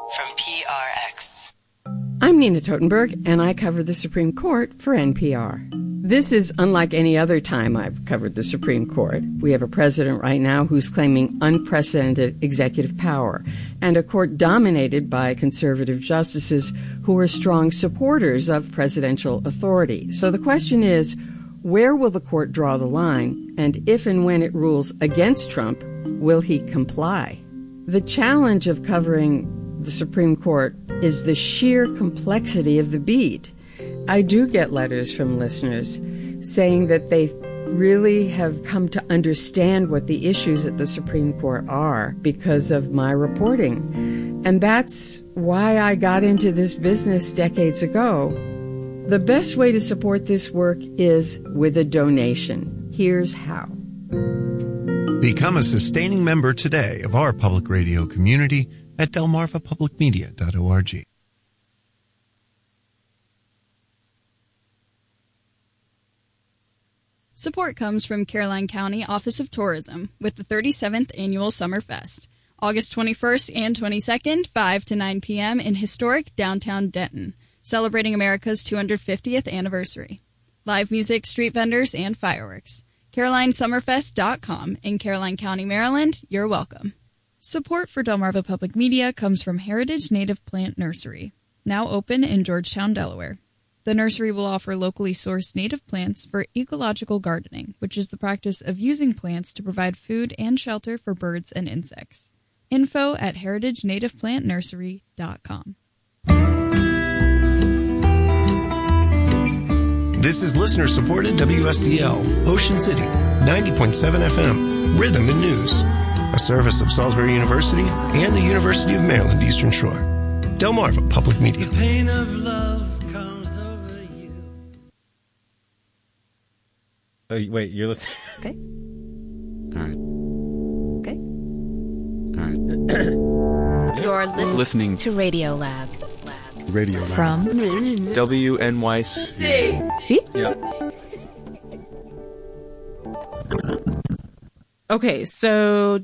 from PRX. I'm Nina Totenberg, and I cover the Supreme Court for NPR. This is unlike any other time I've covered the Supreme Court. We have a president right now who's claiming unprecedented executive power, and a court dominated by conservative justices who are strong supporters of presidential authority. So the question is, where will the court draw the line? And if and when it rules against Trump, will he comply? The challenge of covering the Supreme Court is the sheer complexity of the beat. I do get letters from listeners saying that they really have come to understand what the issues at the Supreme Court are because of my reporting. And that's why I got into this business decades ago. The best way to support this work is with a donation. Here's how. Become a sustaining member today of our public radio community at delmarvapublicmedia.org. Support comes from Caroline County Office of Tourism with the 37th Annual Summer Fest, August 21st and 22nd, 5 to 9 p.m. in historic downtown Denton, celebrating America's 250th anniversary. Live music, street vendors, and fireworks. CarolineSummerfest.com in Caroline County, Maryland. You're welcome. Support for Delmarva Public Media comes from Heritage Native Plant Nursery, now open in Georgetown, Delaware. The nursery will offer locally sourced native plants for ecological gardening, which is the practice of using plants to provide food and shelter for birds and insects. Info at heritagenativeplantnursery.com. This is listener-supported WSDL, Ocean City, 90.7 FM, Rhythm and News, a service of Salisbury University and the University of Maryland Eastern Shore. Delmarva Public Media. The pain of love comes over you. Oh, wait, you're listening? Okay. All right. Okay. All right. You're listening to Radio Lab. Radio Lab. From WNYC. See? Yeah. Okay, so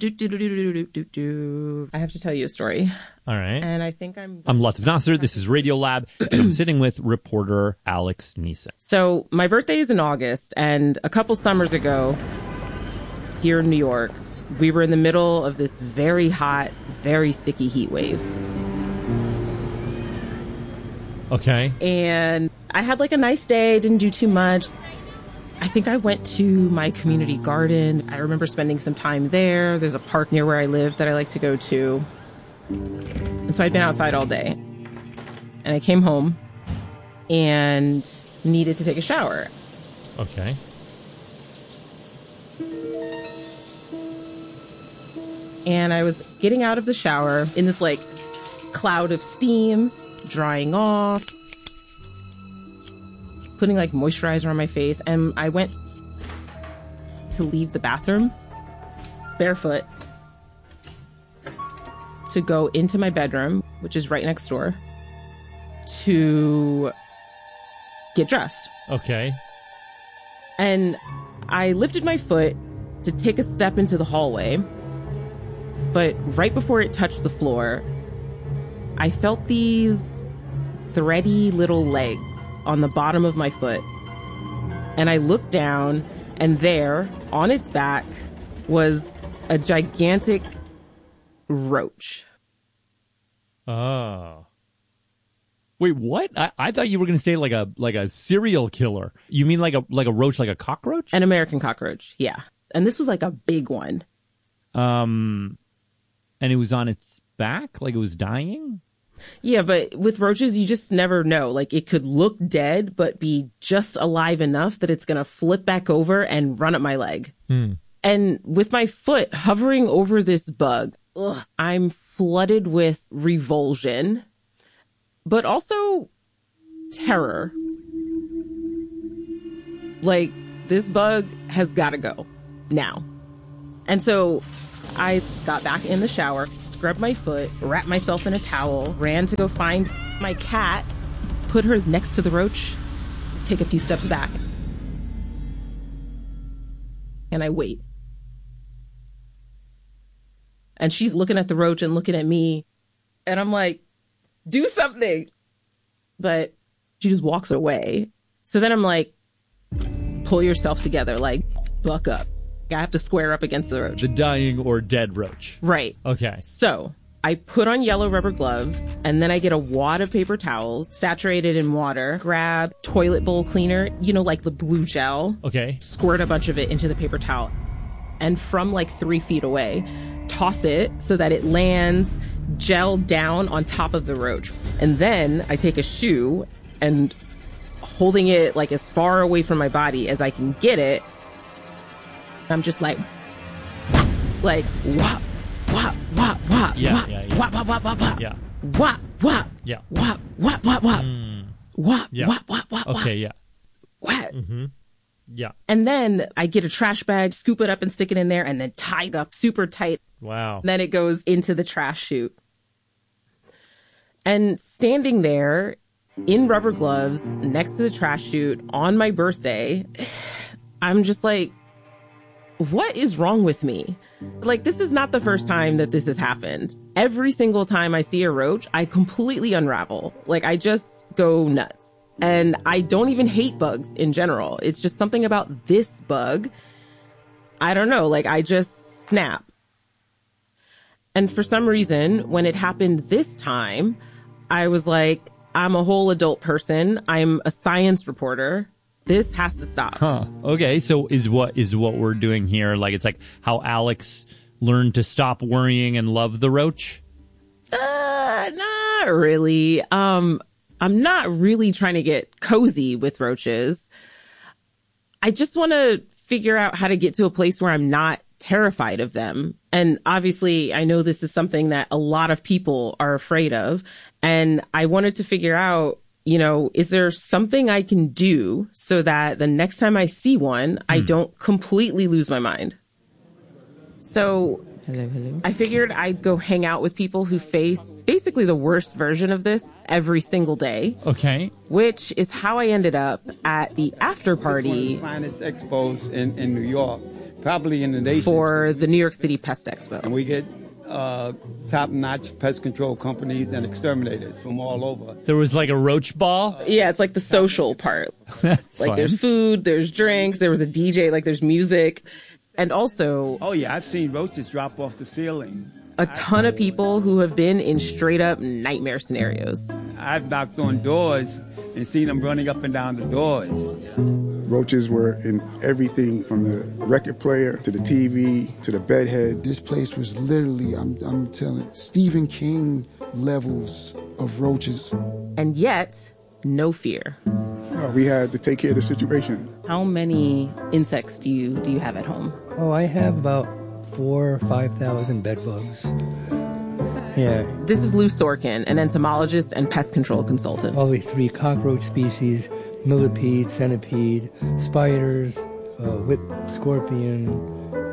I have to tell you a story. All right. And I think I'm Latif Nasser. This is Radio Lab, and I'm sitting with reporter Alex Neeson. So my birthday is in August, and a couple summers ago, here in New York, we were in the middle of this very hot, very sticky heat wave. Okay. And I had like a nice day, didn't do too much. I think I went to my community garden. I remember spending some time there. There's a park near where I live that I like to go to. And so I'd been outside all day. And I came home and needed to take a shower. Okay. And I was getting out of the shower in this like cloud of steam, drying off, putting like moisturizer on my face, and I went to leave the bathroom barefoot to go into my bedroom, which is right next door, to get dressed. Okay. And I lifted my foot to take a step into the hallway, but right before it touched the floor, I felt these thready little legs on the bottom of my foot. And I looked down, and there, on its back, was a gigantic roach. Oh. Wait, what? I thought you were going to say like a serial killer. You mean like a roach, like a cockroach? An American cockroach, yeah. And this was like a big one. And it was on its back? Like it was dying? Yeah, but with roaches, you just never know. Like, it could look dead, but be just alive enough that it's going to flip back over and run up my leg. And with my foot hovering over this bug, I'm flooded with revulsion, but also terror. Like, this bug has got to go now. And so I got back in the shower, scrubbed my foot, wrapped myself in a towel, ran to go find my cat, put her next to the roach, take a few steps back, and I wait. And she's looking at the roach and looking at me, and I'm like, do something. But she just walks away. So then I'm like, pull yourself together, like, buck up. I have to square up against the roach. The dying or dead roach. Right. Okay. So I put on yellow rubber gloves, and then I get a wad of paper towels saturated in water, grab toilet bowl cleaner, you know, like the blue gel. Okay. Squirt a bunch of it into the paper towel. And from like 3 feet away, toss it so that it lands gel down on top of the roach. And then I take a shoe and holding it like as far away from my body as I can get it, I'm just like whop, whop, whop, whop, Yeah, whop, yeah, yeah. whop, whop, whop, whop, whop, Yeah. whop, whop, Yeah. whop, whop, whop, whop, whop, Yeah. whop, whop, whop, Okay, yeah. whop. Yeah. And then I get a trash bag, scoop it up and stick it in there, and then tie it up super tight. Wow. Then it goes into the trash chute. And standing there in rubber gloves next to the trash chute on my birthday, I'm just like, what is wrong with me? Like, this is not the first time that this has happened. Every single time I see a roach, I completely unravel. Like, I just go nuts. And I don't even hate bugs in general. It's just something about this bug. I don't know, like, I just snap. And for some reason, when it happened this time, I was like, I'm a whole adult person. I'm a science reporter. This has to stop. Huh. Okay, so is what we're doing here, like, it's like how Alex learned to stop worrying and love the roach? Not really. I'm not really trying to get cozy with roaches. I just want to figure out how to get to a place where I'm not terrified of them. And obviously, I know this is something that a lot of people are afraid of. And I wanted to figure out, you know, is there something I can do so that the next time I see one, I don't completely lose my mind? So I figured I'd go hang out with people who face basically the worst version of this every single day. Okay. Which is how I ended up at the after party. One of the finest expos in New York, probably in the nation. For the New York City Pest Expo. And we get top-notch pest control companies and exterminators from all over. There was like a roach ball? Yeah, it's like the social part. That's like fun. There's food, there's drinks, there was a DJ, like there's music. And also... Oh yeah, I've seen roaches drop off the ceiling. A ton of people who have been in straight up nightmare scenarios. I've knocked on doors and seen them running up and down the doors. Roaches were in everything from the record player to the TV to the bedhead. This place was literally, I'm telling, Stephen King levels of roaches. And yet, no fear. We had to take care of the situation. How many insects do you have at home? Oh, I have about 4,000 or 5,000 bed bugs. Yeah. This is Lou Sorkin, an entomologist and pest control consultant. Probably 3 cockroach species, millipede, centipede, spiders, whip scorpion.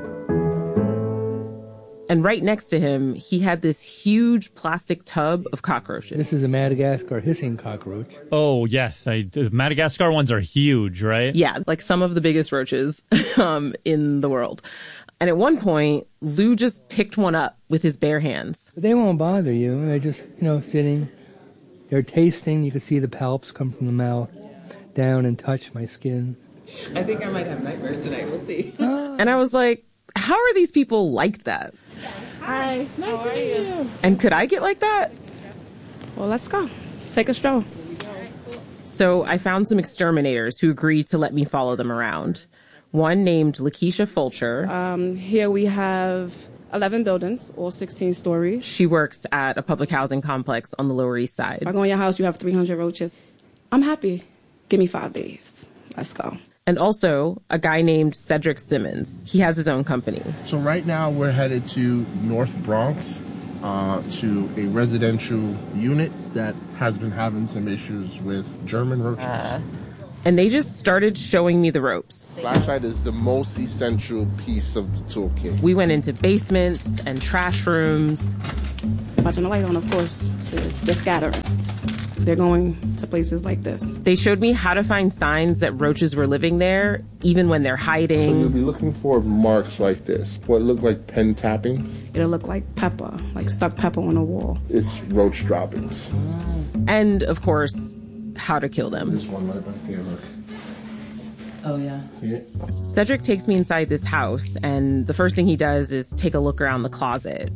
And right next to him, he had this huge plastic tub of cockroaches. This is a Madagascar hissing cockroach. Oh, yes. The Madagascar ones are huge, right? Yeah, like some of the biggest roaches in the world. And at one point, Lou just picked one up with his bare hands. But they won't bother you. They're just, sitting. They're tasting. You can see the palps come from the mouth down and touch my skin. I think I might have nightmares tonight. We'll see. And I was like, how are these people like that? Hi. Nice to meet you. And could I get like that? Well, let's go. Take a stroll. So I found some exterminators who agreed to let me follow them around. One named Lakeisha Fulcher. Here we have 11 buildings, all 16 stories. She works at a public housing complex on the Lower East Side. If I go in your house, you have 300 roaches. I'm happy. Give me 5 days. Let's go. And also a guy named Cedric Simmons. He has his own company. So right now we're headed to North Bronx, to a residential unit that has been having some issues with German roaches. And they just started showing me the ropes. Flashlight is the most essential piece of the toolkit. We went into basements and trash rooms. If I turn the light on, of course, they're scattering. they're going to places like this. They showed me how to find signs that roaches were living there, even when they're hiding. So you'll be looking for marks like this. What look like pen tapping? It'll look like pepper, like stuck pepper on a wall. It's roach droppings. And, of course, how to kill them. There's one right back there, look. Oh, yeah. See it? Cedric takes me inside this house, and the first thing he does is take a look around the closet.